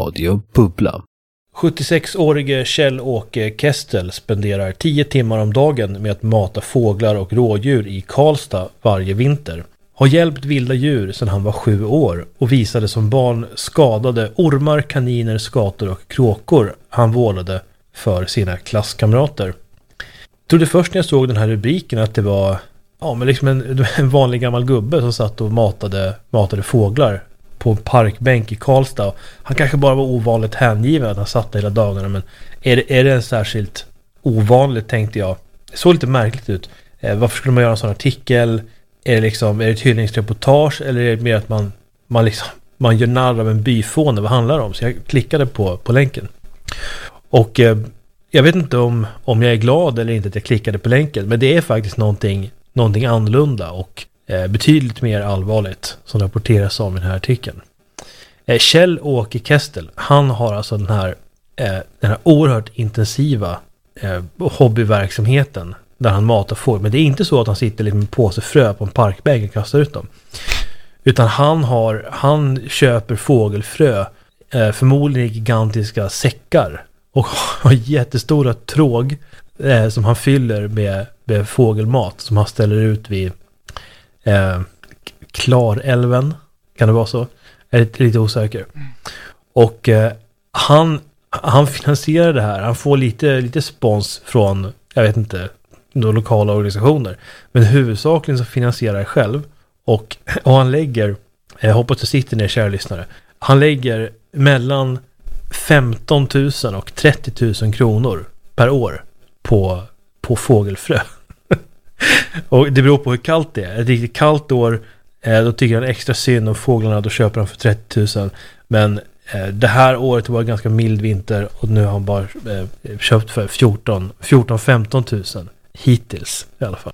Radio Bubbla. 76-årige Kjell-Åke Kestel spenderar 10 timmar om dagen med att mata fåglar och rådjur i Karlstad varje vinter. Har hjälpt vilda djur sedan han var 7 år och visade som barn skadade ormar, kaniner, skator och kråkor han vårdade för sina klasskamrater. Jag trodde först när jag såg den här rubriken att det var liksom en vanlig gammal gubbe som satt och matade fåglar på en parkbänk i Karlstad. Han kanske bara var ovanligt hängiven att han satt hela dagarna, men är det en särskilt ovanligt, tänkte jag. Det såg lite märkligt ut. Varför skulle man göra en sån artikel? Är det ett hyllningsreportage eller är det mer att man gör narr av en byfåne? Vad handlar det om? Så jag klickade på länken. Och jag vet inte om jag är glad eller inte att jag klickade på länken, men det är faktiskt någonting annorlunda och betydligt mer allvarligt som rapporteras om i den här artikeln. Kjell-Åke Kestel, han har alltså den här oerhört intensiva hobbyverksamheten där han matar fåglar. Men det är inte så att han sitter med en påse frö på en parkbänk och kastar ut dem. Utan han köper fågelfrö, förmodligen gigantiska säckar, och har jättestora tråg som han fyller med fågelmat som han ställer ut vid Klarälven, kan det vara så? Jag är lite osäker. Och han finansierar det här. Han får lite spons från, jag vet inte, några lokala organisationer. Men huvudsakligen så finansierar jag själv. Och han lägger, jag hoppas du sitter ner, kära lyssnare. Han lägger mellan 15 000 och 30 000 kronor per år på fågelfrö. Och det beror på hur kallt det är. Ett riktigt kallt år, då tycker han extra synd om fåglarna, då köper han för 30 000. Men det här året var ganska mild vinter och nu har han bara köpt för 14-15 000 hittills i alla fall.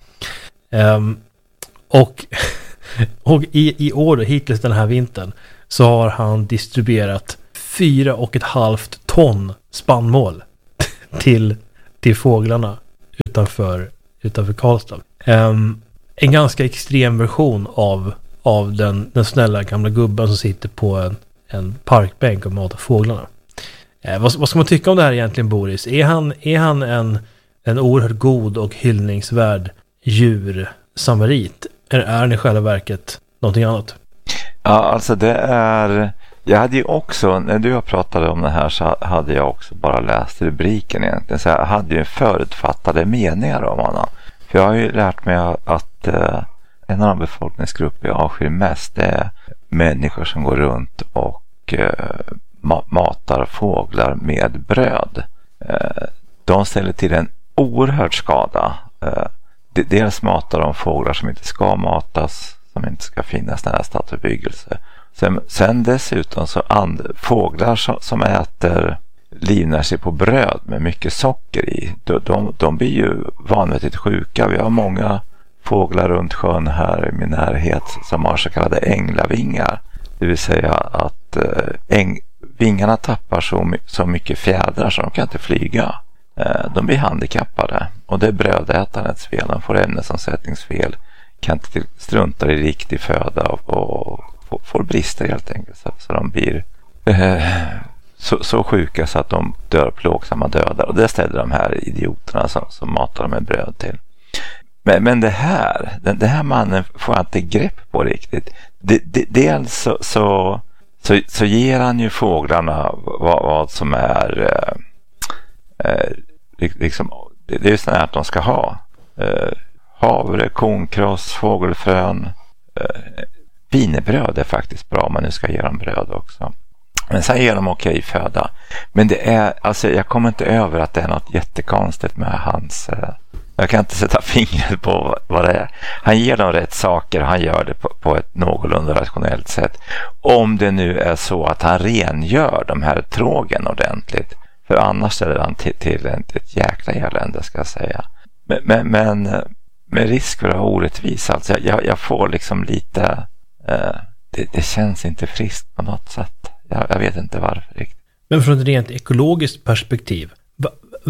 Och i år, hittills den här vintern, så har han distribuerat 4,5 ton spannmål till fåglarna utanför Karlstad. En ganska extrem version av den snälla gamla gubben som sitter på en parkbänk och matar fåglarna. Vad ska man tycka om det här egentligen, Boris? Är han en oerhört god och hyllningsvärd djursamarit? Eller är han i själva verket någonting annat? Ja, alltså det är... Jag hade ju också, när du pratade om det här, så hade jag också bara läst rubriken egentligen. Så jag hade ju förutfattade meningar om honom. För jag har ju lärt mig att en av de befolkningsgrupper jag avskyr mest är människor som går runt och matar fåglar med bröd. De ställer till en oerhörd skada. Dels matar de fåglar som inte ska matas, som inte ska finnas nära stadsbebyggelse. Sen dessutom så fåglar som äter livnär sig på bröd med mycket socker i. De blir ju vanvettigt sjuka. Vi har många fåglar runt sjön här i min närhet som har så kallade änglavingar. Det vill säga att vingarna tappar så mycket fjädrar så de kan inte flyga. De blir handikappade och det är brödätandets fel. De får ämnesomsättningsfel, kan inte strunta i riktig föda och får brister helt enkelt. Så de blir så sjuka så att de dör plågsamma dödar. Och det ställer de här idioterna som matar dem med bröd till. Men den här mannen får inte grepp på riktigt. Dels så ger han ju fåglarna vad som är liksom, det är ju sådär att de ska ha havre, kornkross, fågelfrön, wienerbröd är faktiskt bra om man nu ska ge dem bröd också. Men sen ger de okej föda. Men det är, alltså jag kommer inte över att det är något jättekonstigt med hans... Jag kan inte sätta fingret på vad det är. Han ger dem rätt saker och han gör det på ett någorlunda rationellt sätt. Om det nu är så att han rengör de här trågen ordentligt. För annars ställer han till ett jäkla elände, ska jag säga. Men med risk för att vara orättvis. Alltså jag får liksom lite... Det känns inte friskt på något sätt. Jag vet inte varför riktigt. Men från ett rent ekologiskt perspektiv,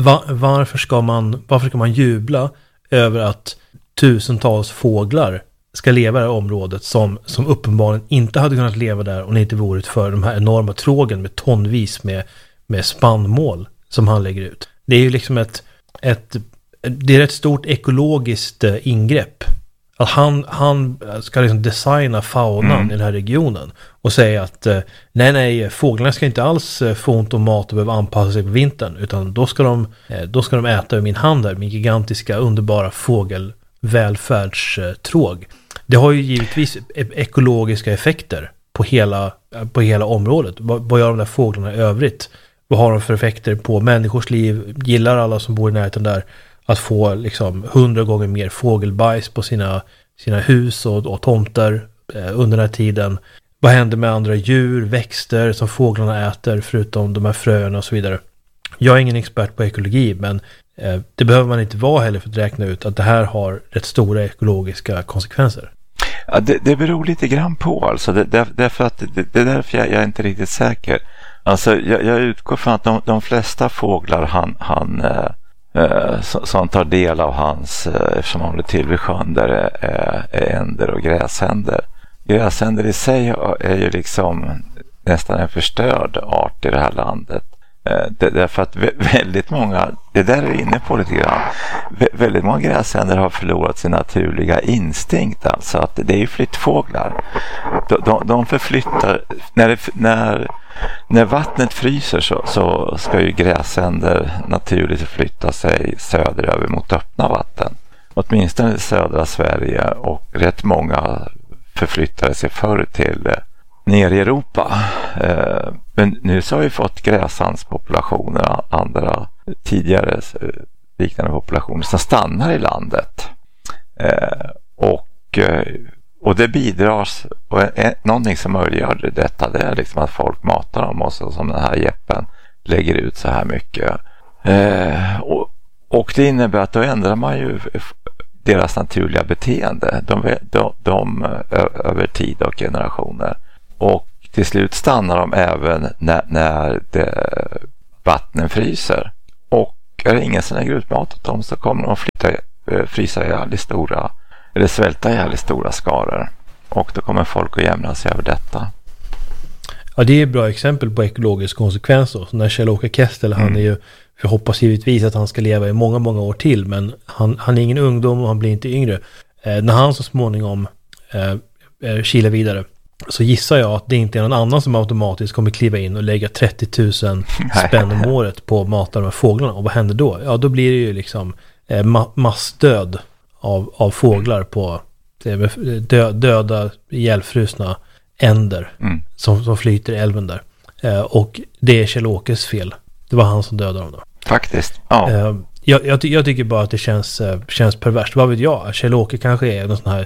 varför ska man jubla över att tusentals fåglar ska leva i det här området som uppenbarligen inte hade kunnat leva där om det inte vore för de här enorma trågen med tonvis med spannmål som han lägger ut. Det är ju liksom det är ett stort ekologiskt ingrepp. Att han ska liksom designa faunan i den här regionen och säga att nej, fåglarna ska inte alls få ont om mat och behöva anpassa sig på vintern, utan då ska de äta ur min hand här, min gigantiska underbara fågelvälfärdstråg. Det har ju givetvis ekologiska effekter på hela området. Vad gör de där fåglarna i övrigt? Vad har de för effekter på människors liv? Gillar alla som bor i närheten där att få liksom 100 gånger mer fågelbajs på sina hus och tomter under den här tiden? Vad händer med andra djur, växter som fåglarna äter förutom de här fröerna och så vidare? Jag är ingen expert på ekologi, men det behöver man inte vara heller för att räkna ut att det här har rätt stora ekologiska konsekvenser. Ja, det beror lite grann på alltså. Därför att det är därför jag är inte riktigt säker. Alltså jag utgår från att de flesta fåglar han som tar del av hans, eftersom han blir till vid sjön, där är änder och gräsänder. Gräsänder i sig är ju liksom nästan en förstörd art i det här landet. Därför att väldigt många, det där är inne på lite grann, väldigt många gräsänder har förlorat sin naturliga instinkt, alltså att det är ju flyttfåglar. De förflyttar, när vattnet fryser så ska ju gräsänder naturligt förflytta sig söderöver mot öppna vatten. Åtminstone i södra Sverige, och rätt många förflyttade sig förr till ner i Europa. Men nu så har vi fått gräsandspopulationer, andra tidigare liknande populationer som stannar i landet. Och det bidrar, och någonting som möjliggör detta, det är liksom att folk matar dem, och så, som den här jeppen lägger ut så här mycket. Och det innebär att då ändrar man ju deras naturliga beteende. De över tid och generationer. Och till slut stannar de även när vattnen fryser. Och är det ingen som lägger ut mat åt dem, så kommer de frysa ihjäl i stora, eller svälta ihjäl i stora skaror. Och då kommer folk att jämna sig över detta. Ja, det är ett bra exempel på ekologisk konsekvens. Så när Kjell-Åke Kestel, han är ju, jag hoppas givetvis att han ska leva i många, många år till, men han är ingen ungdom och han blir inte yngre. När han så småningom kilar vidare, så gissar jag att det inte är någon annan som automatiskt kommer kliva in och lägga 30 000 spänn om året på att mata de här fåglarna. Och vad händer då? Ja, då blir det ju liksom massdöd av fåglar på döda, ihjälfrusna änder som flyter i älven där. Och det är Kjell-Åkes fel. Det var han som dödade dem då. Faktiskt, ja. Jag tycker bara att det känns perverst. Vad vet jag? Kjell-Åke kanske är någon sån här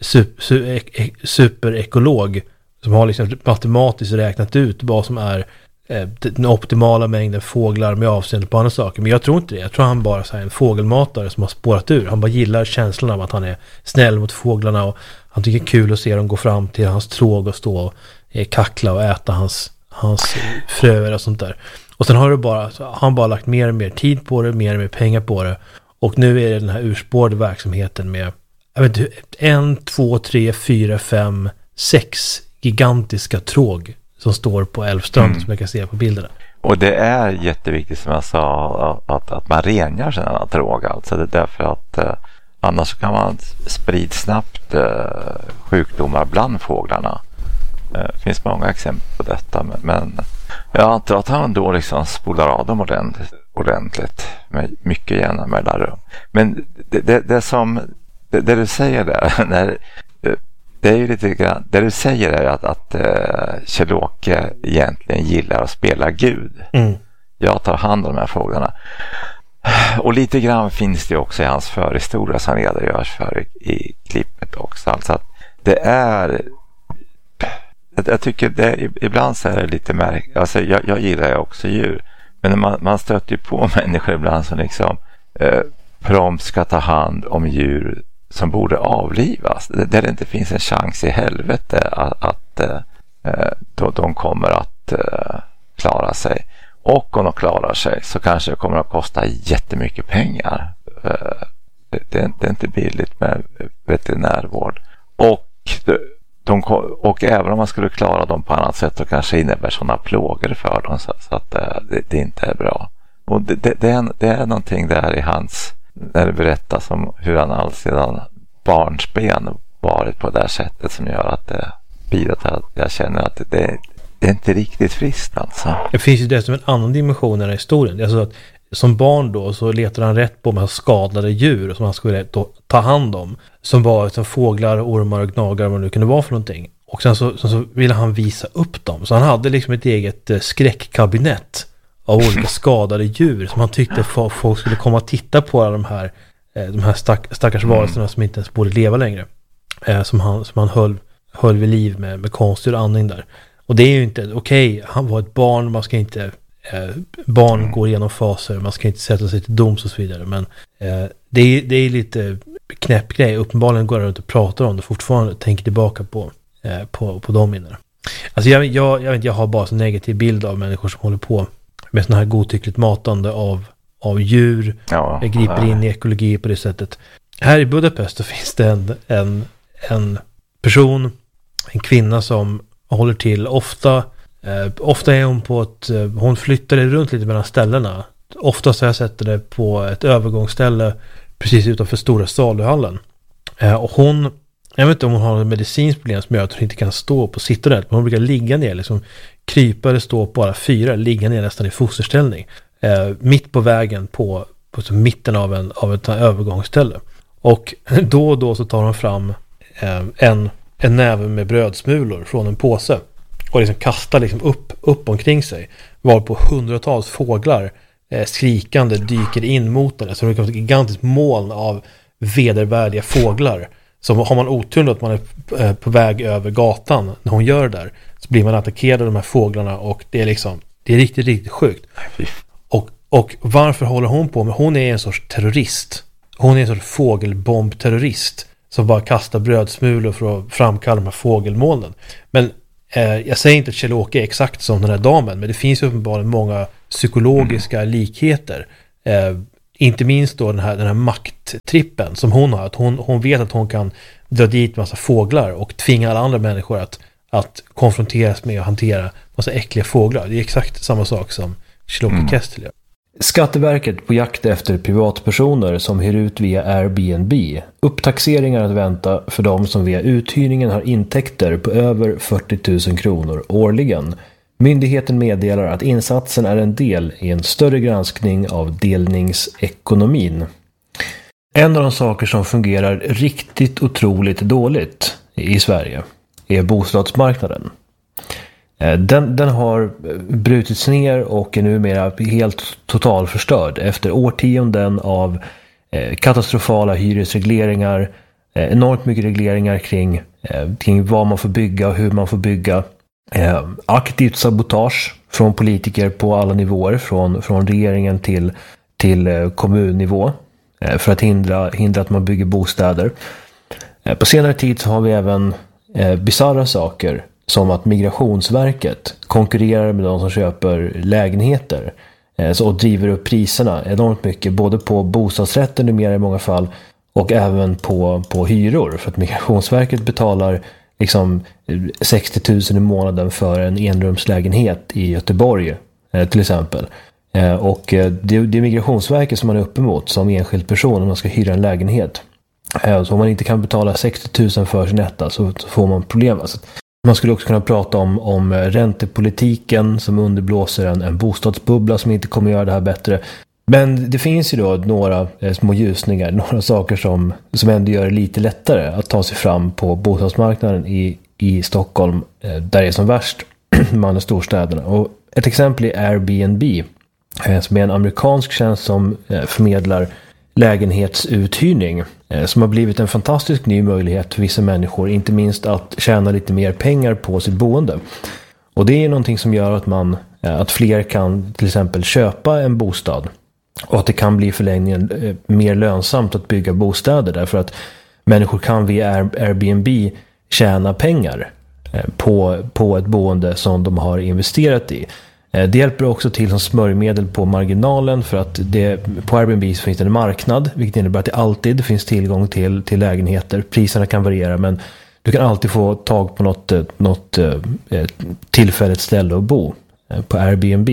superekolog som har liksom matematiskt räknat ut vad som är den optimala mängden fåglar med avseende på andra saker. Men jag tror inte det. Jag tror han bara är en fågelmatare som har spårat ur. Han bara gillar känslan av att han är snäll mot fåglarna, och han tycker det är kul att se dem gå fram till hans tråg och stå och kackla och äta hans fröer och sånt där. Och sen har han bara lagt mer och mer tid på det, mer och mer pengar på det. Och nu är det den här urspårade verksamheten med 1, 2, 3, 4, 5, 6 gigantiska tråg som står på älvstranden som jag kan se på bilderna. Och det är jätteviktigt, som jag sa, att man rengör sina tråg. Alltså det är därför att annars kan man sprida snabbt sjukdomar bland fåglarna. Det finns många exempel på detta, men jag antar att han då liksom spolar av dem ordentligt med mycket jämna mellanrum. Men det du säger där, det är ju lite grann, det du säger är att Kjell-Åke egentligen gillar att spela Gud. Jag tar hand om de här fåglarna. Och lite grann finns det också i hans förhistoria som redogörs för i klippet också. Alltså att det är, jag tycker det, ibland så är det lite märkligt. Alltså jag gillar ju också djur, men man stöter ju på människor ibland som liksom prompt ska ta hand om djur som borde avlivas, där det inte finns en chans i helvete att de kommer att klara sig. Och om de klarar sig så kanske det kommer att kosta jättemycket pengar. Det är inte billigt med veterinärvård. och även om man skulle klara dem på annat sätt så kanske innebär sådana plågor för dem så att det inte är bra. Och det är någonting där i hans, när det berättas om hur han allsedan barnsben varit på det här sättet som gör att det bidrar till att jag känner att det är inte riktigt friskt alltså. Det finns ju dessutom en annan dimension i den här historien. Alltså att som barn då så letar han rätt på med skadade djur som han skulle ta hand om. Som var som fåglar, ormar och gnagare, vad det kunde vara för någonting. Och sen så ville han visa upp dem. Så han hade liksom ett eget skräckkabinett av olika skadade djur som han tyckte folk skulle komma och titta på, de här stackars varelserna som inte ens borde leva längre. Som han höll vid liv med konstgjord andning där. Och det är ju inte okej, han var ett barn, man ska inte barn går igenom faser, man ska inte sätta sig till doms och så vidare, men det är lite knäpp grej. Uppenbarligen går det runt och pratar om det fortfarande, tänker tillbaka på de minnena. Alltså jag har bara så negativ bild av människor som håller på med sån här godtyckligt matande av djur, griper in i ekologi på det sättet. Här i Budapest så finns det en person, en kvinna som håller till ofta är hon på hon flyttar runt lite mellan ställena. Ofta så har jag sett det på ett övergångsställe precis utanför stora saluhallen. Och jag vet inte om hon har en medicinskt problem som gör att hon inte kan stå upp och sitta där. Men hon brukar ligga ner, liksom krypa eller stå på bara 4, ligga ner nästan i fosterställning. Mitt på vägen på mitten av ett övergångsställe. Och då så tar hon fram en näve med brödsmulor från en påse och liksom kastar liksom upp omkring sig, varpå hundratals fåglar skrikande dyker in mot henne. Så det är ett gigantiskt moln av vedervärdiga fåglar. Så har man otur att man är på väg över gatan när hon gör det där, så blir man attackerad av de här fåglarna, och det är riktigt, riktigt sjukt. Och varför håller hon på med? Hon är en sorts terrorist. Hon är en sorts fågelbombterrorist som bara kastar brödsmulor för att framkalla de här fågelmolnen. Men jag säger inte att Kjell-Åke är exakt som den här damen, men det finns ju uppenbarligen många psykologiska likheter. Inte minst då den här makttrippen som hon har. Att hon vet att hon kan dra dit massa fåglar och tvinga alla andra människor att konfronteras med och hantera massa äckliga fåglar. Det är exakt samma sak som Kjell-Åke Kestel gör. Skatteverket på jakt efter privatpersoner som hyr ut via Airbnb. Upptaxeringar att vänta för de som via uthyrningen har intäkter på över 40 000 kronor årligen. Myndigheten meddelar att insatsen är en del i en större granskning av delningsekonomin. En av de saker som fungerar riktigt otroligt dåligt i Sverige är bostadsmarknaden. Den har brutits ner och är numera helt totalförstörd efter årtionden av katastrofala hyresregleringar, enormt mycket regleringar kring vad man får bygga och hur man får bygga, aktivt sabotage från politiker på alla nivåer, från regeringen till kommunnivå, för att hindra att man bygger bostäder. På senare tid så har vi även bizarra saker som att Migrationsverket konkurrerar med de som köper lägenheter och driver upp priserna enormt mycket, både på bostadsrätter numera i många fall och även på hyror, för att Migrationsverket betalar liksom 60 000 i månaden för en enrumslägenhet i Göteborg till exempel. Och det är Migrationsverket som man är uppe mot som enskild person om man ska hyra en lägenhet. Så om man inte kan betala 60 000 för sin etta så får man problem. Alltså, man skulle också kunna prata om räntepolitiken som underblåser en bostadsbubbla som inte kommer göra det här bättre. Men det finns ju då några små ljusningar, några saker som ändå gör det lite lättare att ta sig fram på bostadsmarknaden i Stockholm, där det är som värst bland storstäderna. Och ett exempel är Airbnb, som är en amerikansk tjänst som förmedlar lägenhetsuthyrning, som har blivit en fantastisk ny möjlighet för vissa människor, inte minst att tjäna lite mer pengar på sitt boende. Och det är någonting som gör att fler kan till exempel köpa en bostad, och att det kan bli förlängningen mer lönsamt att bygga bostäder, därför att människor kan via Airbnb tjäna pengar på ett boende som de har investerat i. Det hjälper också till som smörjmedel på marginalen, för att på Airbnb finns det en marknad, vilket innebär att det alltid finns tillgång till lägenheter. Priserna kan variera, men Du kan alltid få tag på något tillfälligt ställe att bo på Airbnb.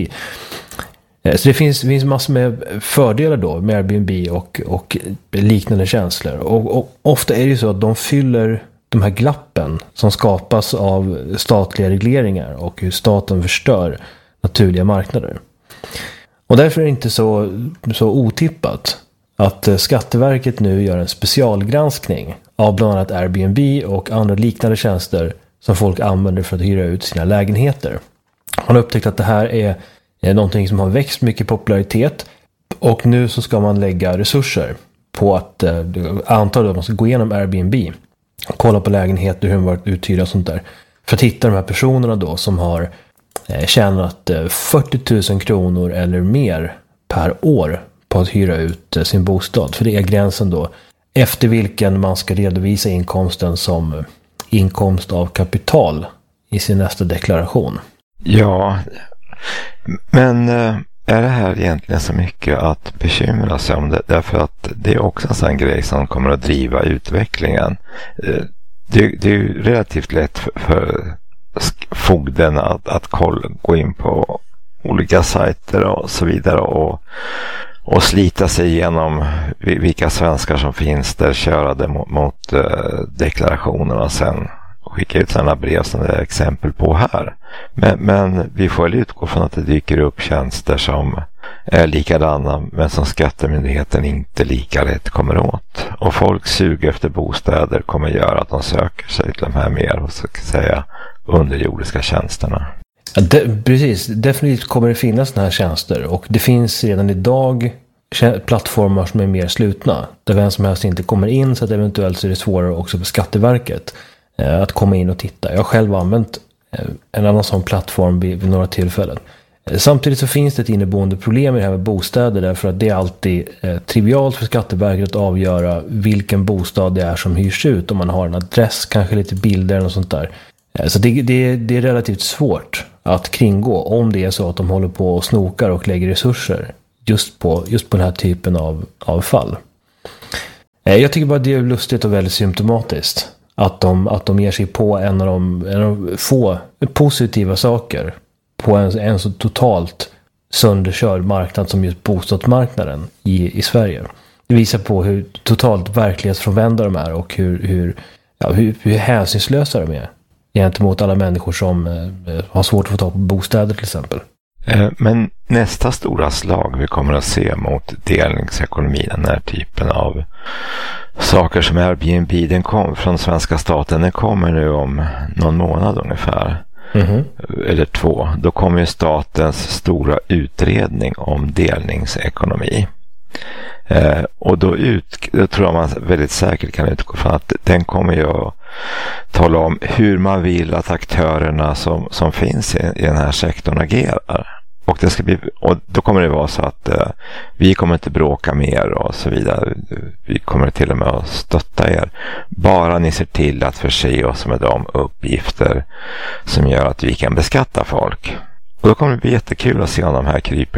Så det finns massor med fördelar då med Airbnb och liknande tjänster. Och ofta är det ju så att de fyller de här glappen som skapas av statliga regleringar och hur staten förstör naturliga marknader. Och därför är det inte så otippat att Skatteverket nu gör en specialgranskning av bland annat Airbnb och andra liknande tjänster som folk använder för att hyra ut sina lägenheter. Man har upptäckt att det här är någonting som har växt mycket i popularitet, och nu så ska man lägga resurser på att antagligen att man ska gå igenom Airbnb och kolla på lägenheter, hur de varit uthyrda och sånt där, för att hitta de här personerna då som har tjänat 40 000 kronor eller mer per år på att hyra ut sin bostad. För det är gränsen då efter vilken man ska redovisa inkomsten som inkomst av kapital i sin nästa deklaration. Ja, men är det här egentligen så mycket att bekymra sig om det? Därför att det är också en sån grej som kommer att driva utvecklingen. Det är ju relativt lätt för fogden att gå in på olika sajter och så vidare och slita sig igenom vilka svenskar som finns där, köra det mot deklarationerna och sen skicka ut sådana brev som det är exempel på här. Men vi får väl utgå från att det dyker upp tjänster som är likadana men som skattemyndigheten inte lika lätt kommer åt. Och folk suger efter bostäder kommer göra att de söker sig till de här mer, och så att säga, underjordiska tjänsterna. Ja, precis, definitivt kommer det finnas sådana här tjänster, och det finns redan idag plattformar som är mer slutna där vem som helst inte kommer in, så att eventuellt så är det svårare också för Skatteverket att komma in och titta. Jag har själv använt en annan sån plattform vid några tillfällen. Samtidigt så finns det ett inneboende problem i det här med bostäder, därför att det är alltid trivialt för Skatteverket att avgöra vilken bostad det är som hyrs ut, om man har en adress, kanske lite bilder och sånt där. Så det är relativt svårt att kringgå om det är så att de håller på och snokar och lägger resurser just på den här typen av fall. Jag tycker bara det är lustigt och väldigt symptomatiskt att de ger sig på en av de få positiva saker på en så totalt sönderkörd marknad som just bostadsmarknaden i Sverige. Det visar på hur totalt verklighetsfrånvända de är och hur hänsynslösa de är gentemot alla människor som har svårt att få tag på bostäder till exempel. Men nästa stora slag vi kommer att se mot delningsekonomin, den här typen av saker som Airbnb, den kom från svenska staten, den kommer nu om någon månad ungefär. Mm-hmm. Eller 2. Då kommer ju statens stora utredning om delningsekonomi. Och då tror jag man väldigt säkert kan utgå från att den kommer ju att tala om hur man vill att aktörerna som finns i den här sektorn agerar. Och då kommer det vara så att vi kommer inte bråka mer och så vidare. Vi kommer till och med att stötta er. Bara ni ser till att förse oss med de uppgifter som gör att vi kan beskatta folk. Och då kommer det bli jättekul att se om de här kryper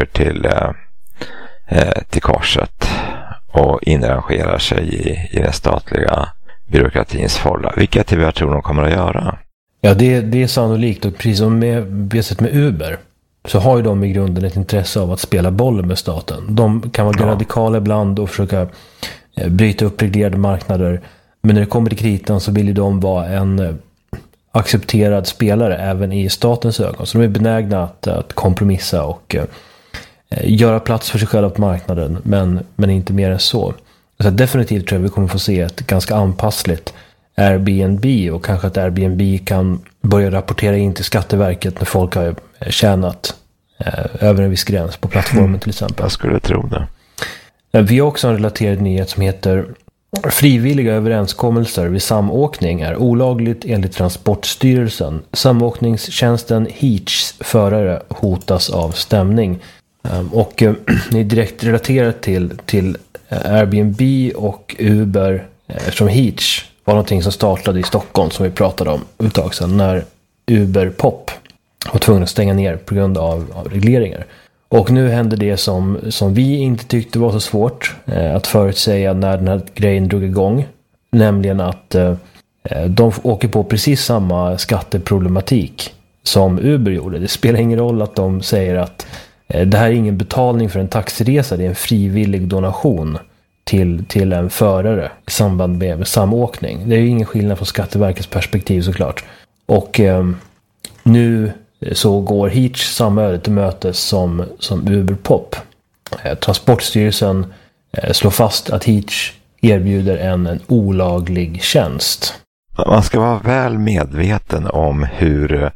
till korset och inrangerar sig i den statliga byråkratins fålla. Vilket jag tror de kommer att göra. Ja, det är sannolikt, och precis som vi har sett med Uber så har ju de i grunden ett intresse av att spela bollen med staten. De kan vara radikala ibland och försöka bryta upp reglerade marknader. Men när det kommer till kritan så vill ju de vara en accepterad spelare även i statens ögon. Så de är benägna att kompromissa och göra plats för sig själva på marknaden, men inte mer än så. Så definitivt tror jag vi kommer få se ett ganska anpassligt Airbnb, och kanske att Airbnb kan börja rapportera in till Skatteverket när folk har tjänat över en viss gräns på plattformen till exempel. Jag skulle tro det. Vi har också en relaterad nyhet som heter frivilliga överenskommelser vid samåkning är olagligt enligt Transportstyrelsen. Samåkningstjänsten Heats förare hotas av stämning. Och det är direkt relaterat till Airbnb och Uber, som Heats var någonting som startade i Stockholm som vi pratade om ett tag sedan, när Uber Pop var tvungen att stänga ner på grund av regleringar. Och nu händer det som vi inte tyckte var så svårt att förutsäga när den här grejen drog igång, nämligen att De åker på precis samma skatteproblematik som Uber gjorde. Det spelar ingen roll att de säger att det här är ingen betalning för en taxiresa, det är en frivillig donation till en förare i samband med samåkning. Det är ju ingen skillnad från Skatteverkets perspektiv såklart. Och nu så går Hitch samma öde till mötes som Uberpop. Transportstyrelsen slår fast att Hitch erbjuder en olaglig tjänst. Man ska vara väl medveten om hur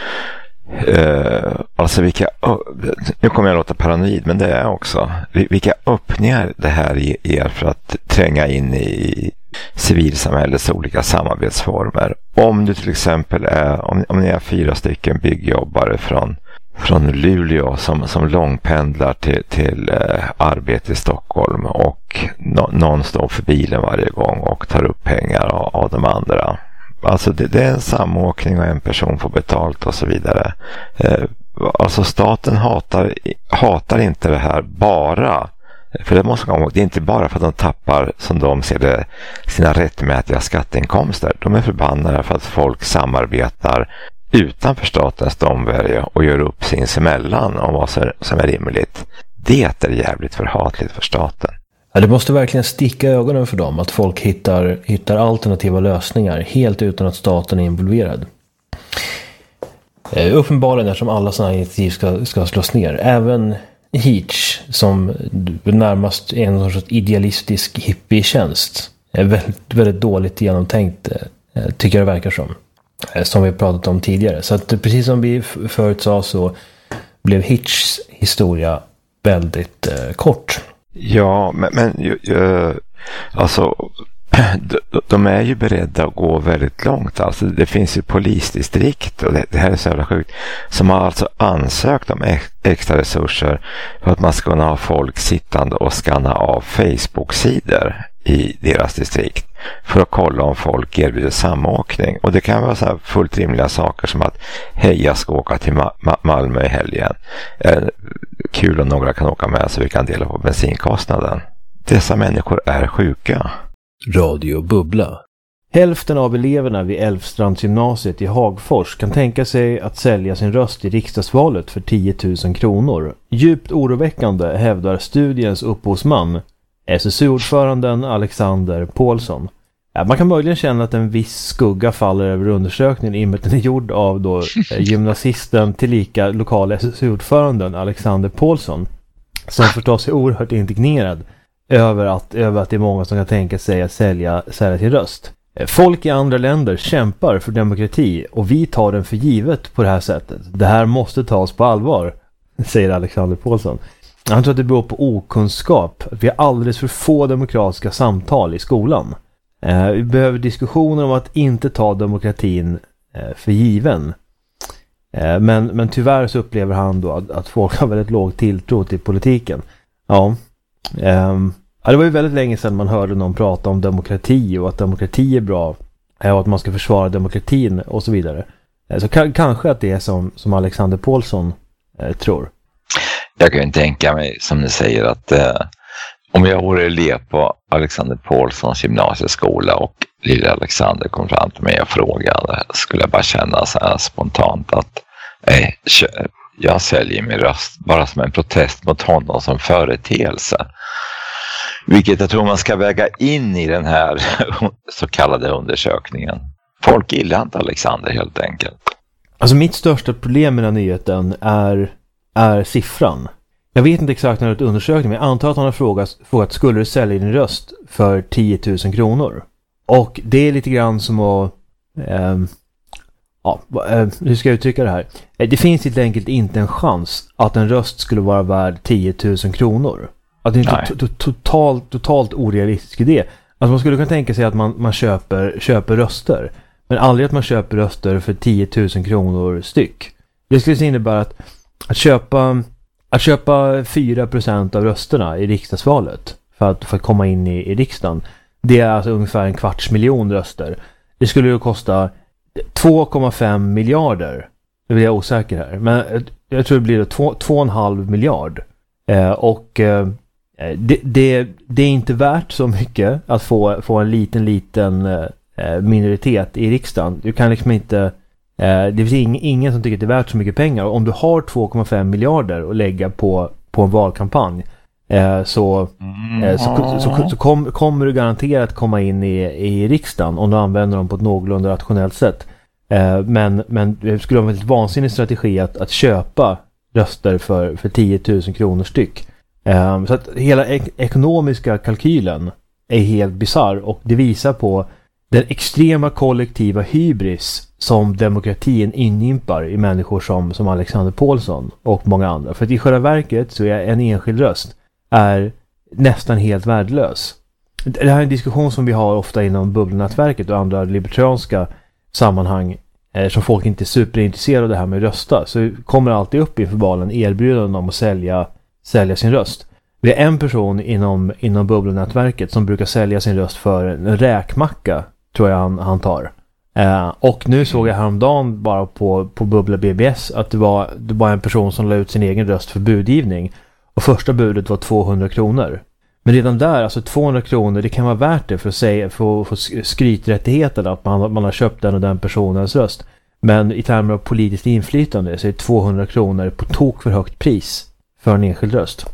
alltså vilka, nu kommer jag låta paranoid, men det är också vilka öppningar det här ger för att tränga in i civilsamhällets olika samarbetsformer. Om du till exempel om ni är 4 stycken byggjobbare från Luleå som långpendlar till arbete i Stockholm och någon står för bilen varje gång och tar upp pengar av de andra. Alltså det är en samåkning och en person får betalt och så vidare. Alltså staten hatar inte det här bara, för det måste komma ihåg, det är inte bara för att de tappar, som de ser det, sina rättmätiga skatteinkomster. De är förbannade för att folk samarbetar utanför statens domvärje och gör upp sinsemellan om vad som är rimligt. Det är jävligt förhatligt för staten. Ja, det måste verkligen sticka i ögonen för dem att folk hittar alternativa lösningar helt utan att staten är involverad. Uppenbarligen eftersom alla sådana initiativ ska slås ner. Även Hitch, som närmast är en sorts idealistisk hippietjänst, är väldigt, väldigt dåligt genomtänkt, tycker jag det verkar som vi pratat om tidigare. Så att precis som vi förut sa så blev Hitchs historia väldigt kort. Ja, men alltså de är ju beredda att gå väldigt långt. Alltså det finns ju polisdistrikt, och det här är så jävla sjukt, som har alltså ansökt om extra resurser för att man ska kunna ha folk sittande och skanna av Facebook-sidor i deras distrikt för att kolla om folk erbjuder samåkning. Och det kan vara så här fullt rimliga saker som att hej, jag ska åka till Malmö i helgen. Kul om några kan åka med så vi kan dela på bensinkostnaden. Dessa människor är sjuka. Radio Bubbla. Hälften av eleverna vid Älvstrandsgymnasiet i Hagfors kan tänka sig att sälja sin röst i riksdagsvalet för 10 000 kronor. Djupt oroväckande, hävdar studiens upphovsman, SSU-ordföranden Alexander Paulsson. Ja, man kan möjligen känna att en viss skugga faller över undersökningen i och med att den är gjord av då gymnasisten tillika lokala SSU-ordföranden Alexander Paulsson, som förstås är oerhört indignerad över att det är många som kan tänka sig att sälja sin röst. Folk i andra länder kämpar för demokrati och vi tar den för givet på det här sättet. Det här måste tas på allvar, säger Alexander Paulsson. Han tror att det beror på okunskap. Vi har alldeles för få demokratiska samtal i skolan. Vi behöver diskussioner om att inte ta demokratin för given. Men tyvärr så upplever han då att folk har väldigt låg tilltro till politiken. Ja, det var ju väldigt länge sedan man hörde någon prata om demokrati och att demokrati är bra och att man ska försvara demokratin och så vidare. Så kanske att det är som Alexander Paulsson tror. Jag kan ju inte tänka mig, som ni säger, att om jag vore elev på Alexander Paulssons gymnasieskola och lille Alexander kom fram till mig och frågade, skulle jag bara känna så här spontant att jag säljer min röst bara som en protest mot honom som företeelse. Vilket jag tror man ska väga in i den här så kallade undersökningen. Folk gillar inte Alexander helt enkelt. Alltså mitt största problem med den här nyheten är siffran. Jag vet inte exakt när det är ett undersökning, men jag antar att han har frågat skulle du sälja din röst för 10 000 kronor? Och det är lite grann som att hur ska jag uttrycka det här? Det finns helt enkelt inte en chans att en röst skulle vara värd 10 000 kronor. Att det är en totalt orealistisk idé. Alltså man skulle kunna tänka sig att man köper röster, men aldrig att man köper röster för 10 000 kronor styck. Det skulle innebära att köpa 4% av rösterna i riksdagsvalet för att komma in i riksdagen. Det är alltså ungefär 250 000 röster. Det skulle ju kosta 2,5 miljarder. Det blir jag osäker här. Men jag tror det blir 2,5 miljard. Det är inte värt så mycket att få en liten minoritet i riksdagen. Du kan liksom inte... det finns ingen som tycker att det är värt så mycket pengar. Om du har 2,5 miljarder att lägga på en valkampanj så kommer du garanterat komma in i riksdagen om du använder dem på ett någorlunda rationellt sätt. Men det skulle vara en väldigt vansinnig strategi att köpa röster för 10 000 kronor styck. Så att hela ekonomiska kalkylen är helt bizarr, och det visar på den extrema kollektiva hybris som demokratin inympar i människor som Alexander Pålsson och många andra. För att i själva verket så är en enskild röst är nästan helt värdelös. Det här är en diskussion som vi har ofta inom bubbelnätverket och andra libertarianska sammanhang, som folk inte är superintresserade av det här med att rösta. Så kommer alltid upp inför valen erbjudanden om att sälja sin röst. Det är en person inom bubbelnätverket som brukar sälja sin röst för en räkmacka, tror jag han tar. Och nu såg jag häromdagen bara på Bubbla BBS att det var en person som la ut sin egen röst för budgivning, och första budet var 200 kronor. Men redan där, alltså 200 kronor, det kan vara värt det för att få skryträttigheten att man har köpt den och den personens röst. Men i termer av politiskt inflytande så är 200 kronor på tok för högt pris för en enskild röst.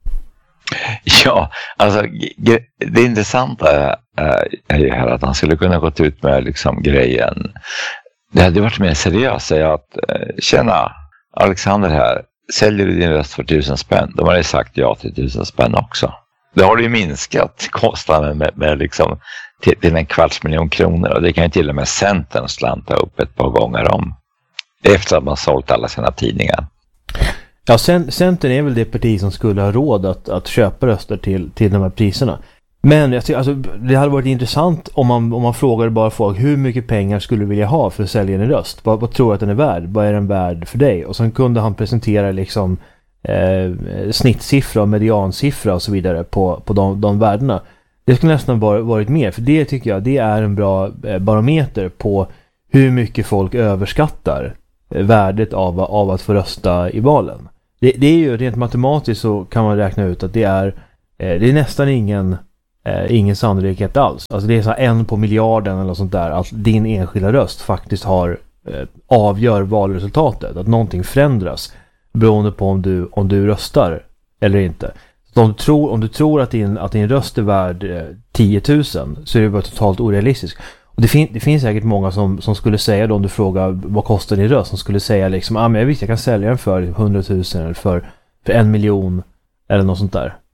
Ja, alltså det intressanta är ju här att han skulle kunna gått ut med liksom grejen. Det hade varit mer seriöst, säga att tjena, Alexander här, säljer du din röst för 1000 spänn? De har ju sagt ja till 1000 spänn också. Det har ju minskat kostnaden med liksom till 250 000 kronor, och det kan ju till och med Centern slanta upp ett par gånger om efter att man sålt alla sina tidningar. Ja, Centern är väl det parti som skulle ha råd att köpa röster till de här priserna. Men jag tycker, alltså, det hade varit intressant om man frågade bara folk hur mycket pengar skulle du vilja ha för att sälja en röst. Vad tror du att den är värd? Vad är den värd för dig? Och sen kunde han presentera liksom snittsiffra och mediansiffra och så vidare på de värdena. Det skulle nästan varit mer, för det tycker jag det är en bra barometer på hur mycket folk överskattar värdet av att få rösta i valen. Det är ju rent matematiskt, så kan man räkna ut att det är nästan ingen sannolikhet alls. Alltså det är så här 1 på miljarden eller sånt där, att din enskilda röst faktiskt avgör valresultatet, att någonting förändras beroende på om du röstar eller inte. Så om du tror att din röst är värd 10 000, så är det bara totalt orealistiskt. Och det finns säkert många som skulle säga då, om du frågar vad kostar din röst, som skulle säga liksom, men jag kan sälja den för 100 000 eller för 1 miljon eller något sånt där.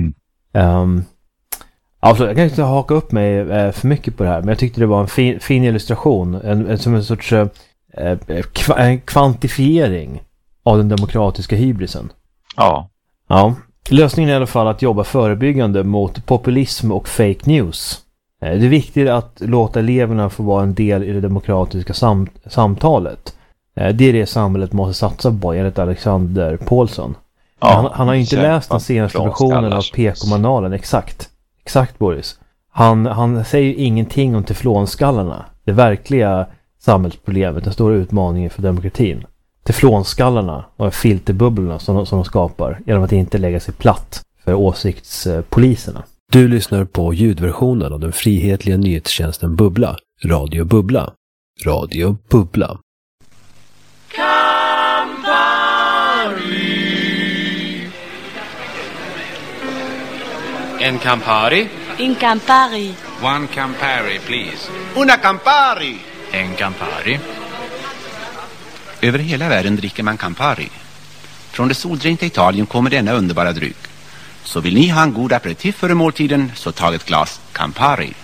Alltså, jag kan inte haka upp mig för mycket på det här, men jag tyckte det var en fin illustration, som en sorts kvantifiering av den demokratiska hybrisen. Ja. Lösningen är i alla fall att jobba förebyggande mot populism och fake news. Det är viktigt att låta eleverna få vara en del i det demokratiska samtalet. Det är det samhället måste satsa på, enligt Alexander Pålsson. Ja, han har inte läst den senaste versionen av PK-manualen. Exakt Boris. Han säger ingenting om teflonskallarna. Det verkliga samhällsproblemet, den stora utmaningen för demokratin. Teflonskallarna och filterbubblorna som de skapar genom att inte lägga sig platt för åsiktspoliserna. Du lyssnar på ljudversionen av den frihetliga nyhetstjänsten Bubbla. Radio Bubbla. Radio Bubbla. Campari. En Campari? In Campari. One Campari, please. Una Campari. En Campari. Över hela världen dricker man Campari. Från det soldränkta Italien kommer denna underbara dryck. Så vill ni ha en god aperitif före måltiden, så tag ett glas Campari.